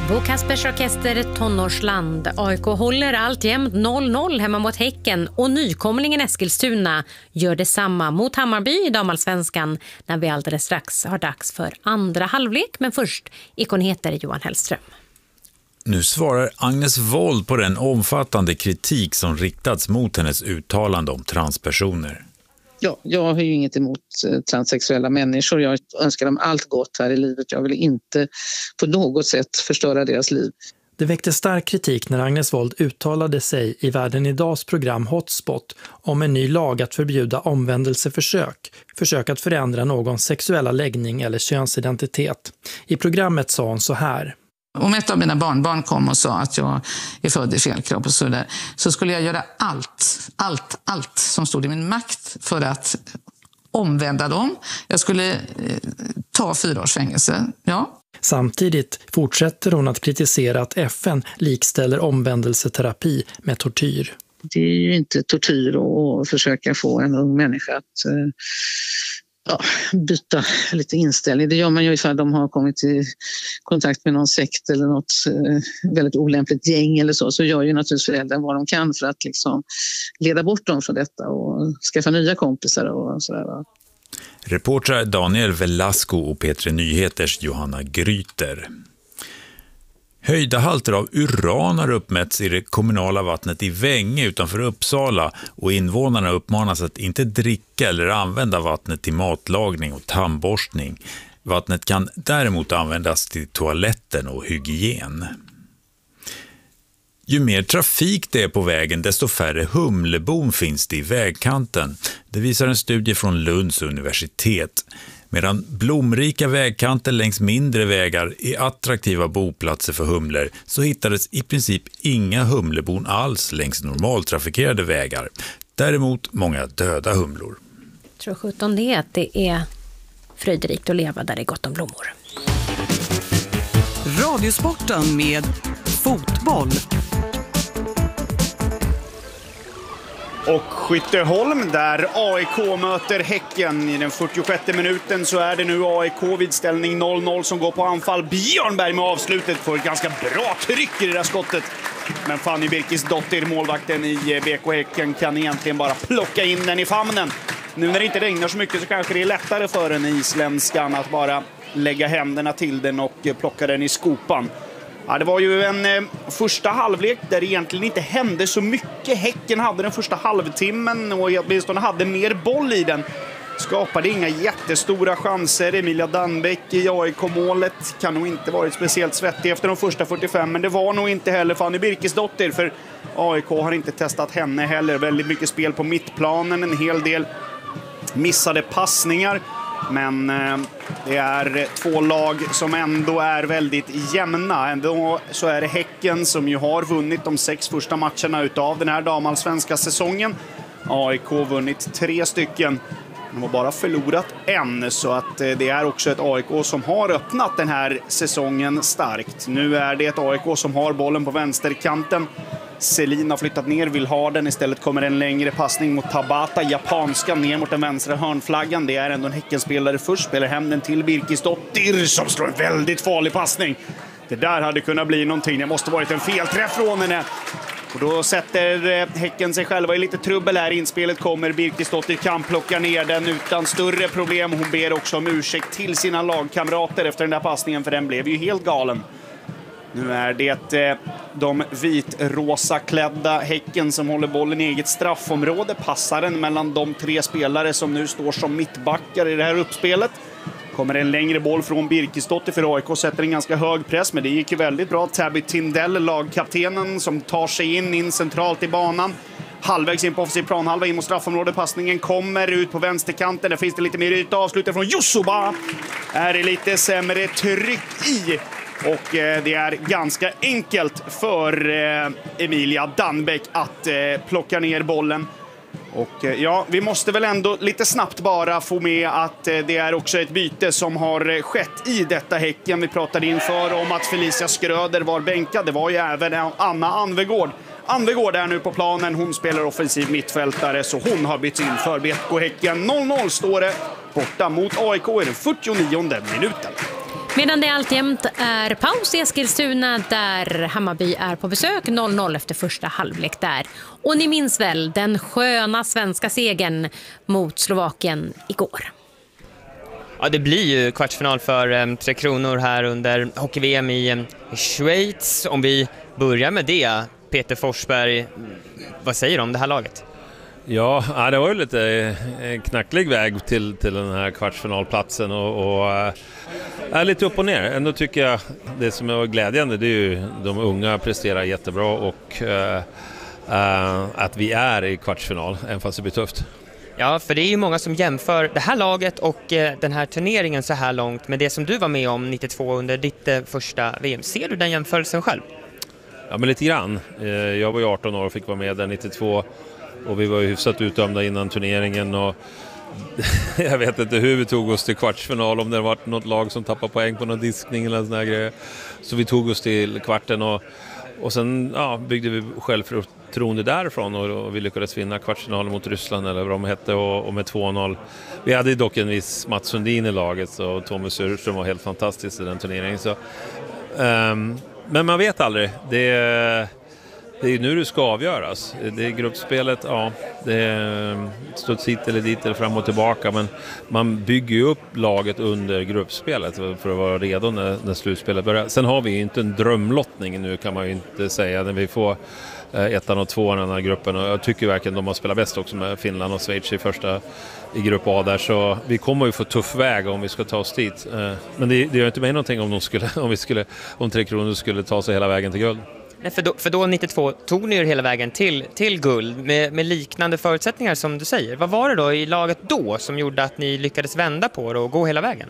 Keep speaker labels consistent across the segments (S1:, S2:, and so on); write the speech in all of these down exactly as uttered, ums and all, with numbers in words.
S1: Bo Kaspers Orkester Tonårsland. A I K håller alltjämt noll noll hemma mot Häcken och nykomlingen Eskilstuna gör detsamma mot Hammarby i damallsvenskan när vi alldeles strax har dags för andra halvlek. Men först, Ikon heter Johan Hellström.
S2: Nu svarar Agnes Wold på den omfattande kritik som riktats mot hennes uttalande om transpersoner.
S3: Ja, jag har ju inget emot transsexuella människor. Jag önskar dem allt gott här i livet. Jag vill inte på något sätt förstöra deras liv.
S4: Det väckte stark kritik när Agnes Wold uttalade sig i Världen Idags program Hotspot om en ny lag att förbjuda omvändelseförsök, försök att förändra någons sexuella läggning eller könsidentitet. I programmet sa hon så här.
S5: Om ett av mina barnbarn kom och sa att jag är född i fel kropp och så där, så skulle jag göra allt, allt, allt som stod i min makt för att omvända dem. Jag skulle eh, ta fyra års fängelse, ja.
S4: Samtidigt fortsätter hon att kritisera att F N likställer omvändelseterapi med tortyr.
S3: Det är ju inte tortyr att försöka få en ung människa att eh, ja, byta lite inställning. Det gör man ju ifall de har kommit i kontakt med någon sekt eller något eh, väldigt olämpligt gäng eller så. Så gör ju naturligtvis föräldrar vad de kan för att liksom leda bort dem från detta och skaffa nya kompisar och sådär, va.
S2: Reportrar Daniel Velasco och P tre Nyheters Johanna Gryter. Höjda halter av uran har uppmätts i det kommunala vattnet i Vänge utanför Uppsala och invånarna uppmanas att inte dricka eller använda vattnet till matlagning och tandborstning. Vattnet kan däremot användas till toaletten och hygien. Ju mer trafik det är på vägen, desto färre humlebon finns det i vägkanten. Det visar en studie från Lunds universitet. Medan blomrika vägkanter längs mindre vägar är attraktiva boplatser för humlor, så hittades i princip inga humlebon alls längs normaltrafikerade vägar. Däremot många döda humlor.
S1: Jag tror sjutton det att det är fröjderikt att leva där det är gott om blommor.
S6: Radiosporten med fotboll.
S7: Och Skytteholm där A I K möter Häcken. I den fyrtiosjätte minuten så är det nu A I K vid ställning noll noll som går på anfall. Björnberg med avslutet får ett ganska bra tryck i det där skottet. Men Fanny Birkisdottir, målvakten i B K Häcken, kan egentligen bara plocka in den i famnen. Nu när det inte regnar så mycket så kanske det är lättare för en isländskan att bara lägga händerna till den och plocka den i skopan. Ja, det var ju en eh, första halvlek där det egentligen inte hände så mycket. Häcken hade den första halvtimmen och åtminstone hade mer boll i den. Skapade inga jättestora chanser. Emilia Danbeck i A I K-målet kan nog inte varit speciellt svettig efter de första fyrtiofem. Men det var nog inte heller Fanny Birkisdottir, för A I K har inte testat henne heller. Väldigt mycket spel på mittplanen, en hel del missade passningar. Men eh, det är två lag som ändå är väldigt jämna. Ändå så är det Häcken som ju har vunnit de sex första matcherna utav den här damallsvenska säsongen. A I K vunnit tre stycken. De har bara förlorat en, så att eh, det är också ett A I K som har öppnat den här säsongen starkt. Nu är det ett A I K som har bollen på vänsterkanten. Selin har flyttat ner, vill ha den. Istället kommer en längre passning mot Tabata, japanska, ner mot den vänstra hörnflaggan. Det är ändå en Häckenspelare först, spelar hem den till Birkisdottir som slår en väldigt farlig passning. Det där hade kunnat bli någonting. Det måste varit en felträff från henne. Och då sätter Häcken sig själva i lite trubbel här. Inspelet kommer, Birkisdottir kan plocka ner den utan större problem. Hon ber också om ursäkt till sina lagkamrater efter den där passningen, för den blev ju helt galen. Nu är det eh, de vitrosa klädda Häcken som håller bollen i eget straffområde. Passar den mellan de tre spelare som nu står som mittbackar i det här uppspelet. Kommer en längre boll från Birkisdottir, för A I K sätter en ganska hög press, men det gick ju väldigt bra. Tabby Tindell, lagkaptenen, som tar sig in, in centralt i banan. Halvvägs in på offensiv planhalva in mot straffområde. Passningen kommer ut på vänsterkanten. Där finns det lite mer yta. Avslutet från Jussuba. Är det lite sämre tryck i. Och eh, det är ganska enkelt för eh, Emilia Danbeck att eh, plocka ner bollen. Och eh, ja, vi måste väl ändå lite snabbt bara få med att eh, det är också ett byte som har eh, skett i detta Häcken. Vi pratade inför om att Felicia Skröder var bänkad. Det var ju även Anna Anvegård. Anvegård är nu på planen. Hon spelar offensiv mittfältare, så hon har bytt in för B K Häcken. noll noll står det borta mot A I K i den fyrtionionde minuten.
S1: Medan det alltjämt är paus i Eskilstuna där Hammarby är på besök noll noll efter första halvlek där. Och ni minns väl den sköna svenska segern mot Slovakien igår.
S8: Ja, det blir ju kvartsfinal för um, Tre Kronor här under hockey-V M i um, Schweiz. Om vi börjar med det, Peter Forsberg, vad säger du om det här laget?
S9: Ja, det var ju lite knacklig väg till, till den här kvartsfinalplatsen och, och är lite upp och ner. Ändå tycker jag det som är glädjande, det är ju de unga presterar jättebra och äh, äh, att vi är i kvartsfinal, även fast det blir tufft.
S8: Ja, för det är ju många som jämför det här laget och eh, den här turneringen så här långt med det som du var med om nittiotvå under ditt eh, första V M. Ser du den jämförelsen själv?
S9: Ja, men lite grann. Eh, jag var ju arton år och fick vara med där nittiotvå och vi var ju hyfsat utdömda innan turneringen och jag vet inte hur vi tog oss till kvartsfinal, om det var något lag som tappade poäng på någon diskning eller sån här grejer. Så vi tog oss till kvarten och, och sen ja, byggde vi självförtroende därifrån och, och vi lyckades vinna kvartsfinalen mot Ryssland eller vad de hette och, och med två noll. Vi hade dock en viss Mats Sundin i laget så Tommy Surström var helt fantastisk i den turneringen. Så, um, men man vet aldrig. Det är, det är nu det ska avgöras. Det är gruppspelet, ja, det är studs hit eller dit eller fram och tillbaka, men man bygger ju upp laget under gruppspelet för att vara redo när, när slutspelet börjar. Sen har vi ju inte en drömlottning nu, kan man ju inte säga, när vi får ettan och tvåan i den här gruppen, och jag tycker verkligen de har spelat bäst också med Finland och Schweiz i första i grupp A där, så vi kommer ju få tuff väg om vi ska ta oss dit. Men det, det gör inte mig någonting om de skulle, om vi skulle, om Tre Kronor skulle ta sig hela vägen till guld.
S8: Nej, för, då, för då nittiotvå tog ni er hela vägen till, till guld med, med liknande förutsättningar som du säger. Vad var det då i laget då som gjorde att ni lyckades vända på det och gå hela vägen?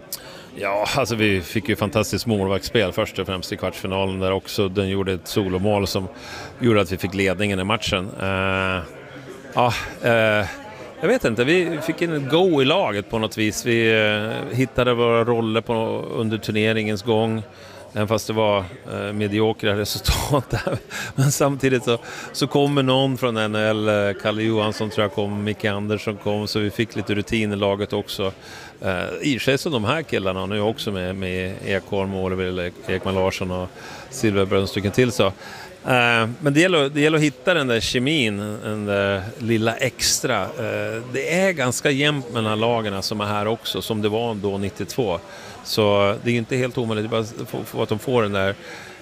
S9: Ja, alltså vi fick ju fantastiskt målvaktsspel först och främst i kvartsfinalen där också. Den gjorde ett solomål som gjorde att vi fick ledningen i matchen. Uh, ja, uh, jag vet inte, vi fick en go i laget på något vis. Vi uh, hittade våra roller på, under turneringens gång. Även fast det var eh, mediokra resultat där. Men samtidigt så, så kommer någon från N H L, eh, Kalle Johansson tror jag kom, Micke Andersson kom, så vi fick lite rutin i laget också. Eh, I sig så de här killarna nu också med, med Ekholm, Oliver Ekman Larsson och Silverbrunn stycken till så. Uh, men det gäller, det gäller att hitta den där kemin, den där lilla extra. Uh, det är ganska jämnt mellan lagarna som är här också, som det var då nittiotvå. Så det är inte helt omöjligt, bara för, för att de får den där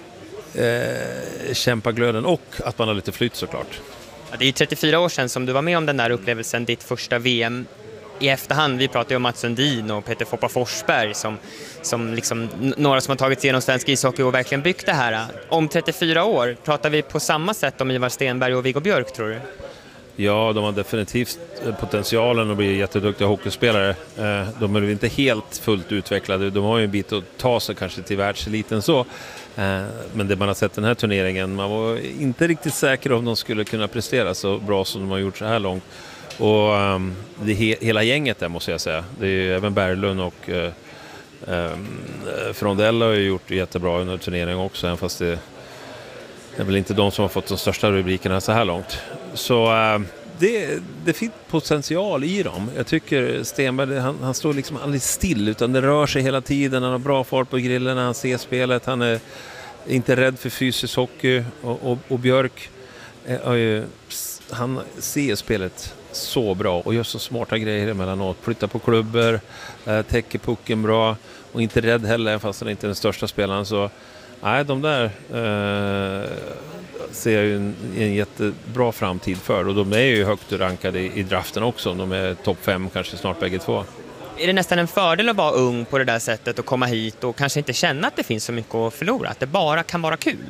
S9: uh, kämpaglöden och att man har lite flytt såklart.
S8: Ja, det är trettiofyra år sedan som du var med om den där upplevelsen, ditt första V M. I efterhand, vi pratar ju om Mats Sundin och Peter Foppa Forsberg som, som liksom, några som har tagit sig igenom svensk ishockey och verkligen byggt det här. Om trettiofyra år, pratar vi på samma sätt om Ivar Stenberg och Viggo Björk, tror du?
S9: Ja, de har definitivt potentialen att bli jätteduktiga hockeyspelare. De är ju inte helt fullt utvecklade. De har ju en bit att ta sig kanske till världseliten så. Men det man har sett den här turneringen, man var inte riktigt säker om de skulle kunna prestera så bra som de har gjort så här långt. Och um, det he- hela gänget där måste jag säga. Det är ju även Berglund och uh, um, Frondell har ju gjort jättebra under turneringen också, även fast det är väl inte de som har fått de största rubrikerna så här långt. Så uh, det, det finns potential i dem. Jag tycker Stenberg, han, han står liksom aldrig still utan det rör sig hela tiden. Han har bra fart på grillen när han ser spelet. Han är inte rädd för fysisk hockey. Och, och, och Björk är ju, han ser spelet så bra och gör så smarta grejer emellanåt. Flyttar på klubbor, äh, täcker pucken bra och inte rädd heller fast han inte är den största spelaren. Så nej, de där äh, ser jag ju en, en jättebra framtid för, och de är ju högt rankade i, i draften också. De är topp fem kanske snart bägge två.
S8: Är det nästan en fördel att vara ung på det där sättet och komma hit och kanske inte känna att det finns så mycket att förlora? Att det bara kan vara kul?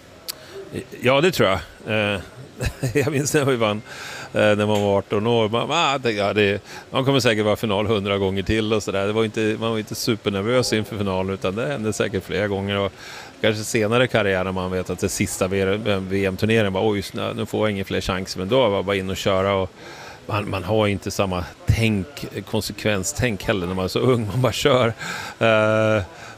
S9: Ja, det tror jag. Eh, jag minns när vi vann eh, när man var arton år. Man, ah, det, ja, det, man kommer säkert vara final hundra gånger till och sådär. Det var inte, man var inte supernervös inför finalen, utan det hände säkert flera gånger. Och kanske senare i karriären man vet att det sista V M-turneringen var oj, nu får jag ingen fler chanser. Men då var jag bara in och köra, och man, man har inte samma tänk, konsekvenstänk heller när man är så ung. Man bara kör. Eh,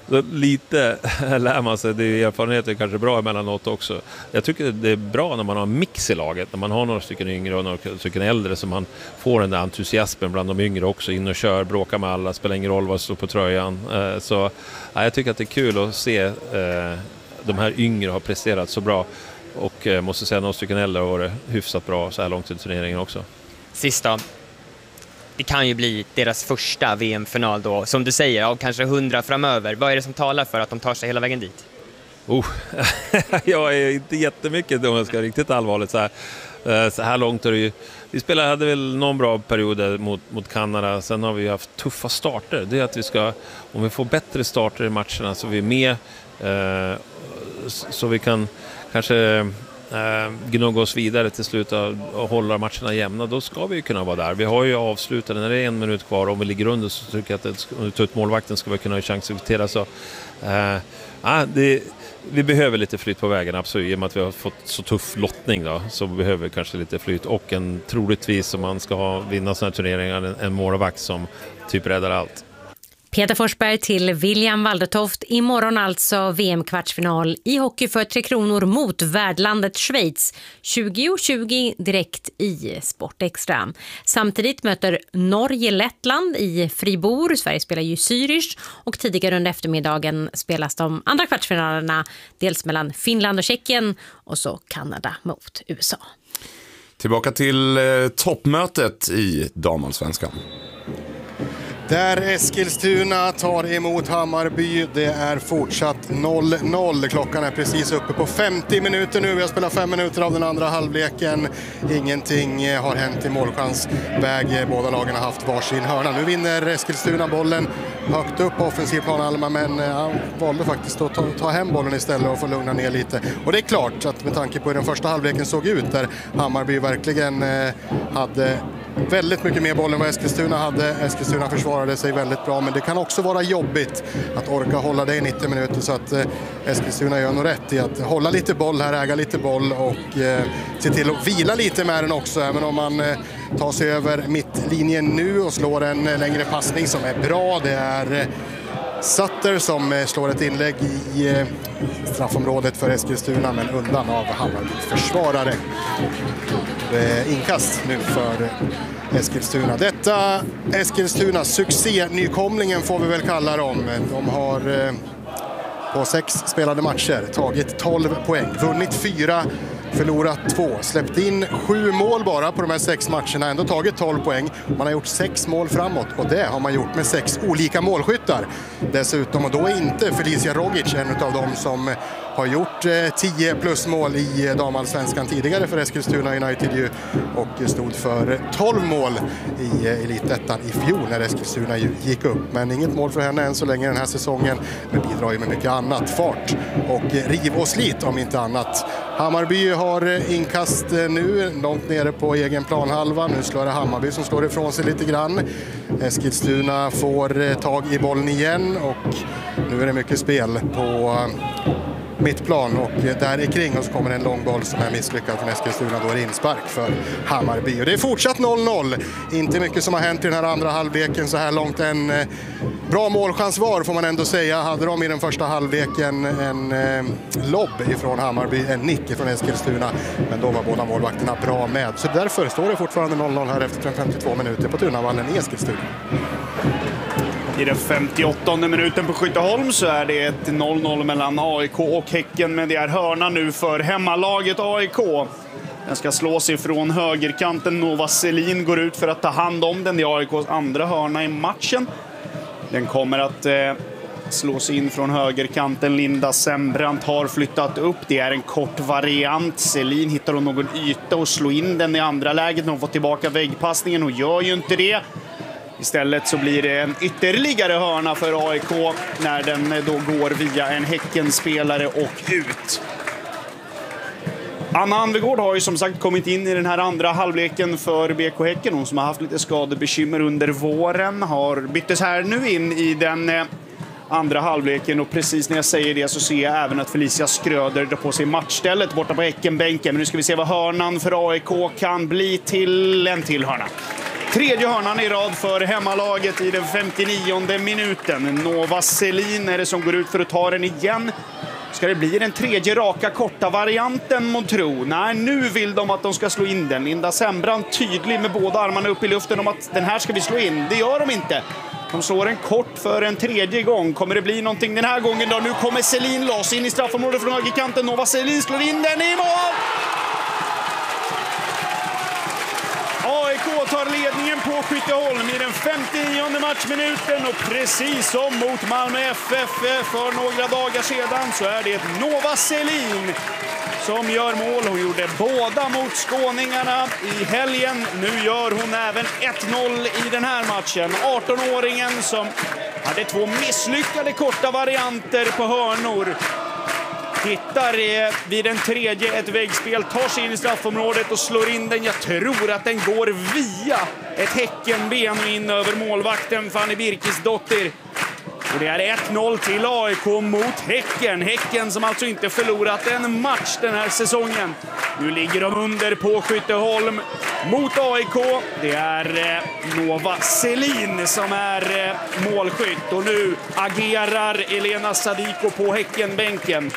S9: Så lite lär man sig, det är erfarenheter kanske bra emellanåt också. Jag tycker det är bra när man har en mix i laget, när man har några stycken yngre och några stycken äldre, så man får den där entusiasmen bland de yngre också, in och kör, bråka med alla, spelar ingen roll vad står på tröjan. Så ja, jag tycker att det är kul att se eh, de här yngre har presterat så bra, och eh, måste säga några stycken äldre har varit hyfsat bra så här långt i turneringen också.
S8: Sista, det kan ju bli deras första V M-final då, som du säger, av kanske hundra framöver. Vad är det som talar för att de tar sig hela vägen dit?
S9: Oh. Jag är inte jättemycket om jag ska riktigt allvarligt så här. Så här långt är det ju. Vi spelade, hade väl någon bra period mot, mot Kanada. Sen har vi haft tuffa starter. Det är att vi ska, om vi får bättre starter i matcherna så vi är med, eh, så vi kan kanske eh, gnugga oss vidare till slut och hålla matcherna jämna, då ska vi ju kunna vara där. Vi har ju avslutat, när det är en minut kvar, om vi ligger under så tycker jag att om vi tar ut målvakten ska vi kunna ha chans att kvitera. Så eh, ah, det, vi behöver lite flyt på vägen, absolut, i och med att vi har fått så tuff lottning då, så behöver vi kanske lite flyt, och en troligtvis, om man ska ha, vinna sådana här turneringar, en, en målvakt som typ räddar allt.
S1: Peter Forsberg till William Waldertoft. Imorgon alltså V M-kvartsfinal i hockey för Tre Kronor mot värdlandet Schweiz. tjugo tjugo direkt i Sport Extra. Samtidigt möter Norge Lettland i Fribourg. Sverige spelar ju Zürich, och tidigare under eftermiddagen spelas de andra kvartsfinalerna, dels mellan Finland och Tjeckien och så Kanada mot U S A.
S10: Tillbaka till eh, toppmötet i damallsvenskan.
S11: Där Eskilstuna tar emot Hammarby. Det är fortsatt noll noll. Klockan är precis uppe på femtio minuter nu. Vi har spelat fem minuter av den andra halvleken. Ingenting har hänt i målchansväg. Båda lagen har haft varsin hörna. Nu vinner Eskilstuna bollen högt upp på offensiv plan Alma, men han valde faktiskt att ta, ta hem bollen istället och få lugna ner lite. Och det är klart att med tanke på hur den första halvleken såg ut, där Hammarby verkligen eh, hade väldigt mycket mer boll än vad Eskilstuna hade. Eskilstuna försvarade sig väldigt bra, men det kan också vara jobbigt att orka hålla det i nittio minuter, så att eh, Eskilstuna gör nog rätt i att hålla lite boll här, äga lite boll och eh, se till att vila lite med den också, även om man eh, tar sig över mittlinjen nu och slår en eh, längre passning som är bra. Det är eh, Sutter som eh, slår ett inlägg i eh, straffområdet för Eskilstuna, men undan av Hammarby försvarare. Eh, inkast nu för Eskilstuna. Detta Eskilstuna succé-nykomlingen får vi väl kalla dem. De har eh, på sex spelade matcher tagit tolv poäng, vunnit fyra, förlorat två, släppt in sju mål bara på de här sex matcherna, ändå tagit tolv poäng. Man har gjort sex mål framåt, och det har man gjort med sex olika målskyttar dessutom, och då är inte Felicia Rogic en av dem som har gjort tio plus mål i damallsvenskan tidigare för Eskilstuna United ju, och stod för tolv mål i elitettan i fjol när Eskilstuna gick upp. Men inget mål för henne än så länge den här säsongen, men bidrar ju med mycket annat, fart och riv och slit om inte annat. Hammarby har inkast nu långt nere på egen planhalva. Nu slår det Hammarby som slår ifrån sig lite grann. Eskilstuna får tag i bollen igen, och nu är det mycket spel på mittplan, och där är kring och så kommer en lång boll som är misslyckad från Eskilstuna. Då är det inspark för Hammarby, och det är fortsatt noll noll. Inte mycket som har hänt i den här andra halvleken så här långt. En eh, bra målchans var, får man ändå säga. Hade de i den första halvleken en eh, lobb ifrån Hammarby, en nick från Eskilstuna, men då var båda målvakterna bra med. Så därför står det fortfarande noll noll här efter femtiotvå minuter på Tunavallen i Eskilstuna.
S7: I den femtioåttonde minuten på Skytteholm så är det ett noll noll mellan A I K och Häcken, men det är hörna nu för hemmalaget A I K. Den ska slås ifrån högerkanten. Nova Selin går ut för att ta hand om den. Det är A I K:s andra hörna i matchen. Den kommer att eh, slås in från högerkanten. Linda Sembrant har flyttat upp. Det är en kort variant. Selin hittar hon någon yta och slår in den i andra läget. Hon får tillbaka väggpassningen och gör ju inte det. Istället så blir det en ytterligare hörna för A I K när den då går via en Häckenspelare och ut. Anna Anvegård har ju som sagt kommit in i den här andra halvleken för B K Häcken. Hon som har haft lite skadebekymmer under våren har byttes här nu in i den andra halvleken, och precis när jag säger det så ser jag även att Felicia Skröder drar på sig matchstället borta på Häckenbänken. Men nu ska vi se vad hörnan för A I K kan bli till en till hörna. Tredje hörnan i rad för hemmalaget i den femtionionde minuten. Nova Selin är det som går ut för att ta den igen. Ska det bli den tredje raka korta varianten mot tro? Nej, nu vill de att de ska slå in den. Linda Sembrand tydlig med båda armarna upp i luften om att den här ska vi slå in. Det gör de inte. De slår en kort för en tredje gång. Kommer det bli någonting den här gången då? Nu kommer Selin loss in i straffområdet från högerkanten. Nova Selin slår in den i mål! A I K tar ledningen på Skytteholm i den femtionionde matchminuten och precis som mot Malmö F F för några dagar sedan så är det Nova Selin som gör mål. Hon gjorde båda mot skåningarna i helgen. Nu gör hon även ett noll i den här matchen. arton-åringen som hade två misslyckade korta varianter på hörnor hittar vid den tredje ett väggspel, tar sig in i straffområdet och slår in den. Jag tror att den går via ett Häckenben och in över målvakten Fanny Birkisdotter. Och det är ett noll till A I K mot Häcken. Häcken som alltså inte förlorat en match den här säsongen. Nu ligger de under på Skytteholm mot A I K. Det är Nova Selin som är målskytt. Och nu agerar Elena Sadiko på Häckenbänken.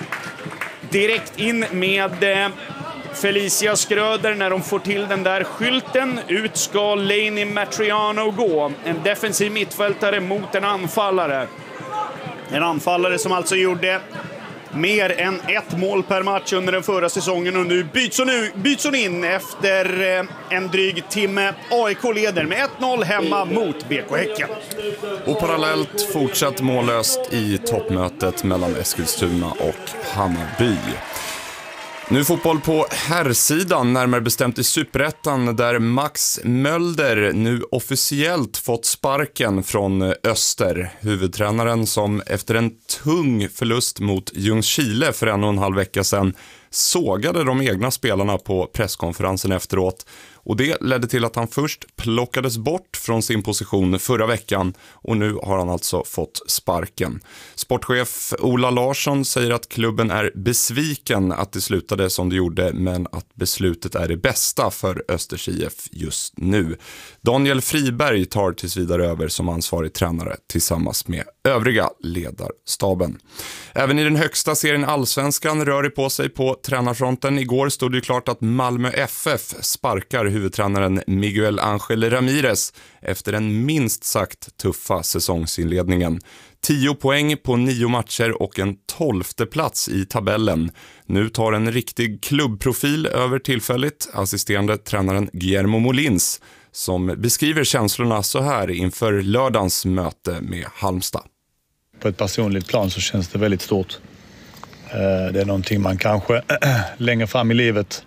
S7: Direkt in med Felicia Skröder när de får till den där skylten. Ut ska Lainey Matriano gå. En defensiv mittfältare mot en anfallare. En anfallare som alltså gjorde mer än ett mål per match under den förra säsongen. Och nu byts hon, nu, byts hon in efter en dryg timme. A I K leder med ett noll hemma mot B K Häcken.
S10: Och parallellt fortsatt mållöst i toppmötet mellan Eskilstuna och Hammarby. Nu fotboll på herrsidan, närmare bestämt i Superettan, där Max Mölder nu officiellt fått sparken från Öster. Huvudtränaren som efter en tung förlust mot Ljungskile för en och en halv vecka sedan sågade de egna spelarna på presskonferensen efteråt. Och det ledde till att han först plockades bort från sin position förra veckan och nu har han alltså fått sparken. Sportchef Ola Larsson säger att klubben är besviken att det slutade som det gjorde, men att beslutet är det bästa för Östers I F just nu. Daniel Friberg tar tills vidare över som ansvarig tränare tillsammans med övriga ledarstaben. Även i den högsta serien Allsvenskan rör det på sig på tränarfronten. Igår stod det klart att Malmö F F sparkar huvudtränaren Miguel Ángel Ramírez efter en minst sagt tuffa säsongsinledningen. Tio poäng på nio matcher och en tolfte plats i tabellen. Nu tar en riktig klubbprofil över tillfälligt, assisterande tränaren Guillermo Molins, som beskriver känslorna så här inför lördagens möte med Halmstad.
S12: På ett personligt plan så känns det väldigt stort. Det är någonting man kanske längre fram i livet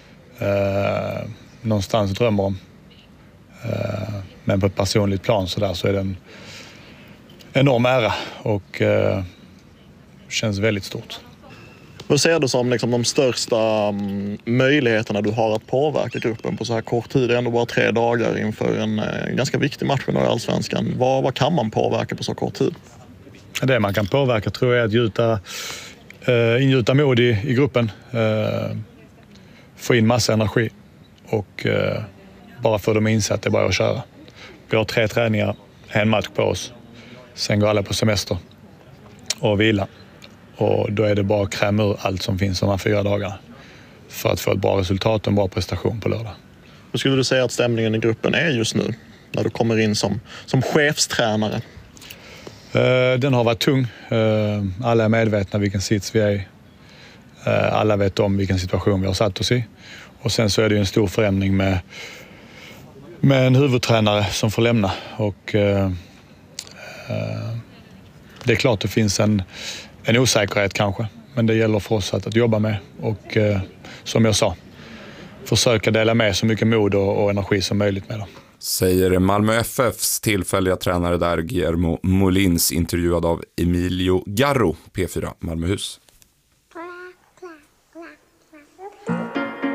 S12: någonstans drömmer om. Men på ett personligt plan så, där, så är det en enorm ära och känns väldigt stort.
S13: Vad ser du som liksom de största möjligheterna du har att påverka gruppen på så här kort tid? Det är ändå bara tre dagar inför en ganska viktig match med Allsvenskan. Vad, vad kan man påverka på så kort tid?
S12: Det man kan påverka tror jag är att gjuta, uh, ingjuta mod i, i gruppen. Uh, få in massa energi och uh, bara få dem att inse att det är bara att köra. Vi har tre träningar, en match på oss. Sen går alla på semester och vila. Och då är det bara att kräma ur allt som finns de här fyra dagarna för att få ett bra resultat och en bra prestation på lördag.
S13: Hur skulle du säga att stämningen i gruppen är just nu när du kommer in som, som chefstränare?
S12: Uh, den har varit tung. Uh, alla är medvetna vilken sits vi är i. Uh, alla vet om vilken situation vi har satt oss i. Och sen så är det ju en stor förändring med, med en huvudtränare som får lämna. Och uh, uh, det är klart det finns en, en osäkerhet kanske. Men det gäller för oss att, att jobba med. Och uh, som jag sa, försöka dela med så mycket mod och, och energi som möjligt med dem.
S10: Säger Malmö F F:s tillfälliga tränare där, Guillermo Molins, intervjuad av Emilio Garro, P fyra Malmöhus.